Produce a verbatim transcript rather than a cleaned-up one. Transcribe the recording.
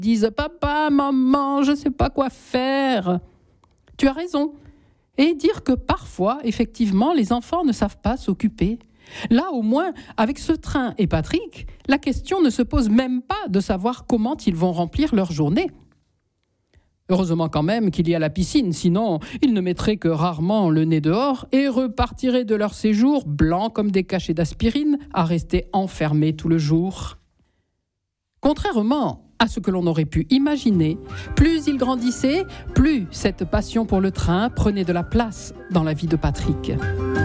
disent « Papa, maman, je ne sais pas quoi faire ». Tu as raison. Et dire que parfois, effectivement, les enfants ne savent pas s'occuper. Là, au moins, avec ce train et Patrick, la question ne se pose même pas de savoir comment ils vont remplir leur journée. Heureusement quand même qu'il y a la piscine, sinon ils ne mettraient que rarement le nez dehors et repartiraient de leur séjour blancs comme des cachets d'aspirine à rester enfermés tout le jour. Contrairement à ce que l'on aurait pu imaginer, plus ils grandissaient, plus cette passion pour le train prenait de la place dans la vie de Patrick.